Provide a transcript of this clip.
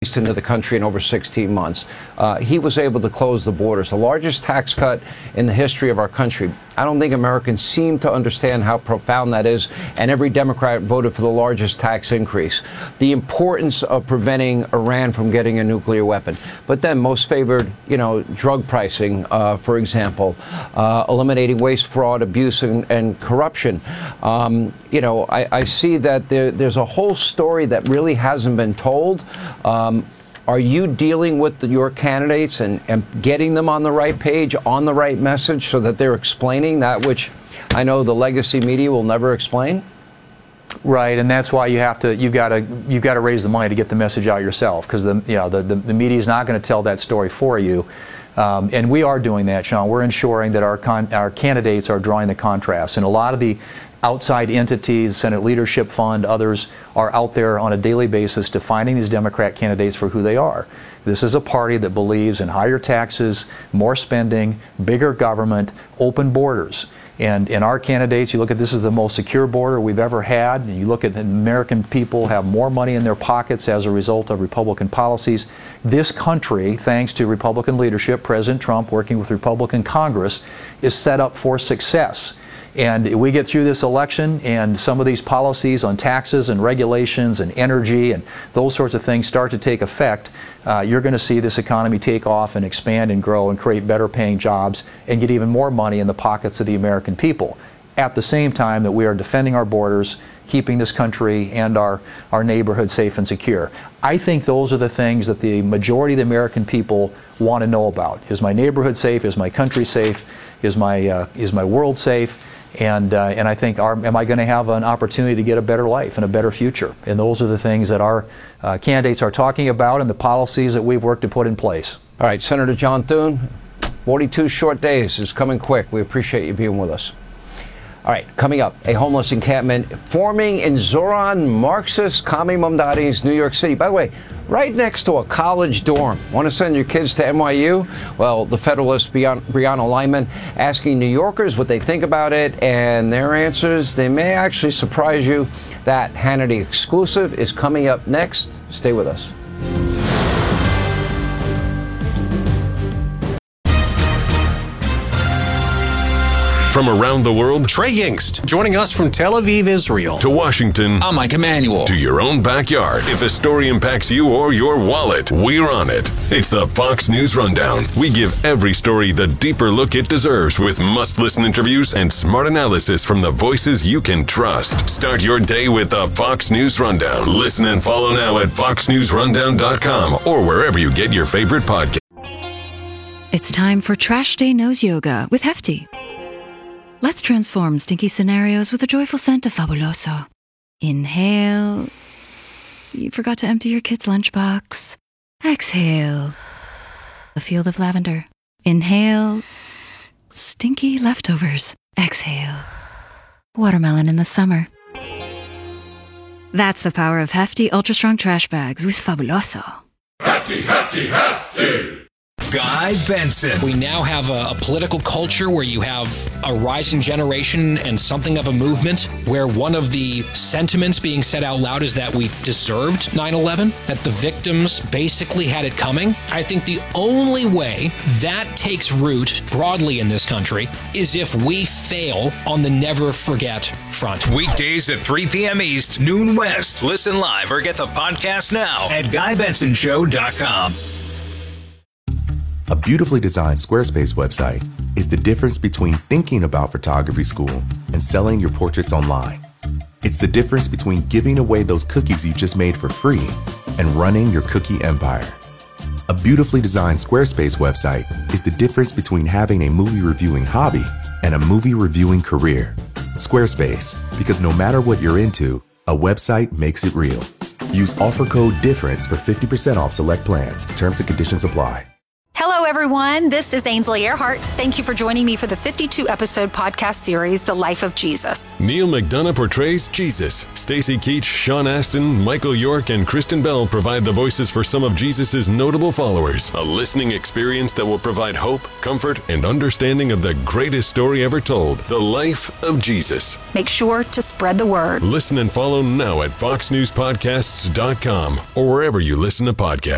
released into the country in over 16 months. He was able to close the borders, the largest tax cut in the history of our country. I don't think Americans seem to understand how profound that is, and every Democrat voted for the largest tax increase. The importance of preventing Iran from getting a nuclear weapon. But then most favored, drug pricing, for example, eliminating waste, fraud, abuse, and corruption. I see that there's a whole story that really hasn't been told. Are you dealing with your candidates and getting them on the right page, on the right message, so that they're explaining that which I know the legacy media will never explain? Right, and that's why you've got to raise the money to get the message out yourself, because the media is not going to tell that story for you. And we are doing that, Sean. We're ensuring that our candidates are drawing the contrast, and a lot of the outside entities, Senate Leadership Fund, others are out there on a daily basis defining these Democrat candidates for who they are. This is a party that believes in higher taxes, more spending, bigger government, open borders. And in our candidates, you look at this is the most secure border we've ever had. And you look at the American people have more money in their pockets as a result of Republican policies. This country, thanks to Republican leadership, President Trump working with Republican Congress, is set up for success. And if we get through this election and some of these policies on taxes and regulations and energy and those sorts of things start to take effect, you're going to see this economy take off and expand and grow and create better paying jobs and get even more money in the pockets of the American people. At the same time that we are defending our borders, keeping this country and our neighborhood safe and secure. I think those are the things that the majority of the American people want to know about. Is my neighborhood safe? Is my country safe? Is my world safe? And I think, am I going to have an opportunity to get a better life and a better future? And those are the things that our candidates are talking about and the policies that we've worked to put in place. All right, Senator John Thune, 42 short days is coming quick. We appreciate you being with us. All right, coming up, a homeless encampment forming in Zoran Marxist Kami Mamdani's New York City. By the way, right next to a college dorm. Want to send your kids to NYU? Well, the Federalist Brianna Lyman asking New Yorkers what they think about it, and their answers, they may actually surprise you. That Hannity exclusive is coming up next. Stay with us. From around the world, Trey Yingst, joining us from Tel Aviv, Israel. To Washington, I'm Mike Emanuel. To your own backyard. If a story impacts you or your wallet, we're on it. It's the Fox News Rundown. We give every story the deeper look it deserves with must-listen interviews and smart analysis from the voices you can trust. Start your day with the Fox News Rundown. Listen and follow now at foxnewsrundown.com or wherever you get your favorite podcast. It's time for Trash Day Nose Yoga with Hefty. Let's transform stinky scenarios with a joyful scent of Fabuloso. Inhale. You forgot to empty your kid's lunchbox. Exhale. A field of lavender. Inhale. Stinky leftovers. Exhale. Watermelon in the summer. That's the power of Hefty Ultra Strong Trash Bags with Fabuloso. Hefty, Hefty, Hefty! Guy Benson. We now have a political culture where you have a rising generation and something of a movement where one of the sentiments being said out loud is that we deserved 9/11, that the victims basically had it coming. I think the only way that takes root broadly in this country is if we fail on the never forget front. Weekdays at 3 p.m. East, noon West. Listen live or get the podcast now at GuyBensonShow.com. A beautifully designed Squarespace website is the difference between thinking about photography school and selling your portraits online. It's the difference between giving away those cookies you just made for free and running your cookie empire. A beautifully designed Squarespace website is the difference between having a movie reviewing hobby and a movie reviewing career. Squarespace, because no matter what you're into, a website makes it real. Use offer code DIFFERENCE for 50% off select plans. Terms and conditions apply. Hello, everyone. This is Ainsley Earhart. Thank you for joining me for the 52-episode podcast series, The Life of Jesus. Neil McDonough portrays Jesus. Stacy Keach, Sean Astin, Michael York, and Kristen Bell provide the voices for some of Jesus' notable followers. A listening experience that will provide hope, comfort, and understanding of the greatest story ever told, The Life of Jesus. Make sure to spread the word. Listen and follow now at foxnewspodcasts.com or wherever you listen to podcasts.